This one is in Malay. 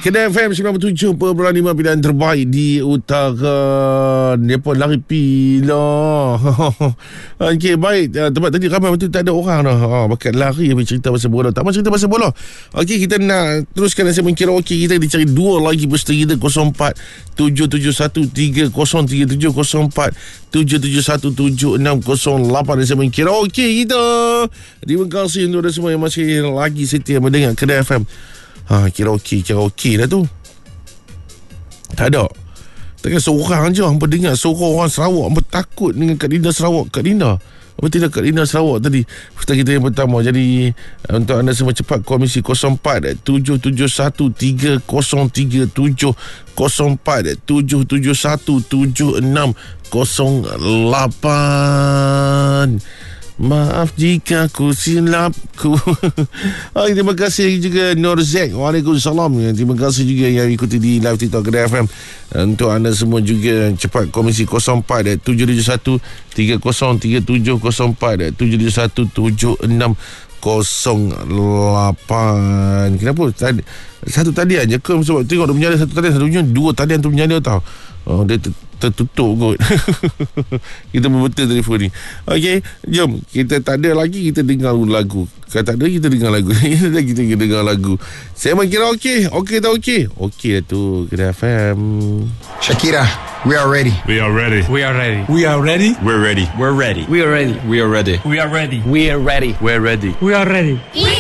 Kedah FM 97.5 pilihan terbaik di utara. Dia pun lari pila. Okey, baik. Tempat tadi ramai betul tak ada orang dah. Bakat lari habis cerita pasal bola. Tak mahu cerita pasal bola. Okey, kita nak teruskan saya mengkira okey kita dicari dua lagi misteri kita 04 771 3037 04 771 7608 saya mengkira okey kita. Terima kasih untuk anda semua yang masih lagi setia mendengar Kedah FM. Kira okey dah tu. Tak ada. Takkan seorang je hampa dengar seorang orang Sarawak hampa takut dengan Kak Dinda Sarawak. Kak Dinda apa tidak Kak Dinda Sarawak tadi peserta kita yang pertama. Jadi untuk anda semua cepat komisi 04 771 3037 04 771 7608. Maaf jika ku silap ku. Terima kasih juga Nur Zek. Waalaikumsalam. Terima kasih juga yang ikuti di live TikTok Kedah FM. Untuk anda semua juga cepat komisi 04 771 3037 04 771 7608. Kenapa? Satu talian je ke? Sebab tengok dia menyala satu talian, satunya dua talian tu menyala tau. Dia tertutup kot. Kita membetul telefon ni. Okey, jom. Kita tak ada lagi, kita dengar lagu. Kalau tak ada, kita dengar lagu. Kita dengar lagu. Saya kira okey. Okey tak okey? Okey dah tu. Kedah FM. Shakira, we are ready. We are ready. We are ready. We are ready. We're ready. We're ready. We are ready. We are ready. We are ready. We are ready. We're ready. We are ready.